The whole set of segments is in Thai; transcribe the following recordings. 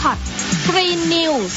Mcott Green News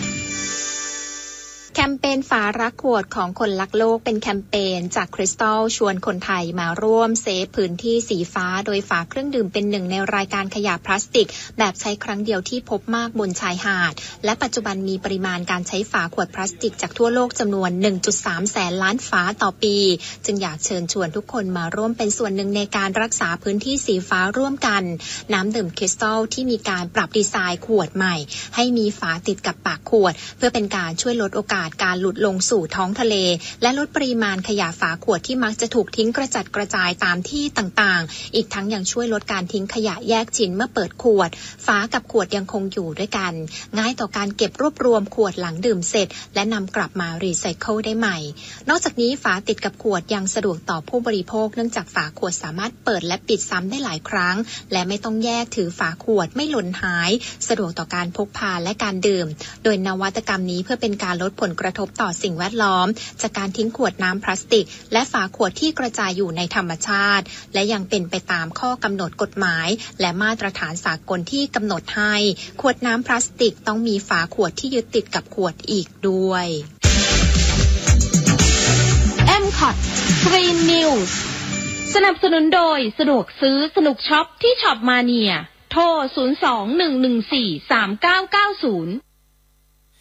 แคมเปญฝารักขวดของคนรักโลกเป็นแคมเปญจากคริสตัลชวนคนไทยมาร่วมเซฟพื้นที่สีฟ้าโดยฝาเครื่องดื่มเป็นหนึ่งในรายการขยะพลาสติกแบบใช้ครั้งเดียวที่พบมากบนชายหาดและปัจจุบันมีปริมาณการใช้ฝาขวดพลาสติกจากทั่วโลกจำนวน 1.3 แสนล้านฝาต่อปีจึงอยากเชิญชวนทุกคนมาร่วมเป็นส่วนหนึ่งในการรักษาพื้นที่สีฟ้าร่วมกันน้ำดื่มคริสตัลที่มีการปรับดีไซน์ขวดใหม่ให้มีฝาติดกับปากขวดเพื่อเป็นการช่วยลดโอกาสการหลุดลงสู่ท้องทะเลและลดปริมาณขยะฝาขวดที่มักจะถูกทิ้งกระจัดกระจายตามที่ต่างๆอีกทั้งยังช่วยลดการทิ้งขยะแยกชิ้นเมื่อเปิดขวดฝากับขวดยังคงอยู่ด้วยกันง่ายต่อการเก็บรวบรวมขวดหลังดื่มเสร็จและนำกลับมารีไซเคิลได้ใหม่นอกจากนี้ฝาติดกับขวดยังสะดวกต่อผู้บริโภคเนื่องจากฝาขวดสามารถเปิดและปิดซ้ำได้หลายครั้งและไม่ต้องแยกถือฝาขวดไม่หล่นหายสะดวกต่อการพกพาและการดื่มโดยนวัตกรรมนี้เพื่อเป็นการลดผลกระทบต่อสิ่งแวดล้อมจากการทิ้งขวดน้ำพลาสติกและฝาขวดที่กระจายอยู่ในธรรมชาติและยังเป็นไปตามข้อกำหนดกฎหมายและมาตรฐานสากลที่กำหนดให้ขวดน้ำพลาสติกต้องมีฝาขวดที่ยึดติดกับขวดอีกด้วย Mcott Green News สนับสนุนโดยสะดวกซื้อสนุกช็อปที่ช็อปมาเนียโทร 02-114-3990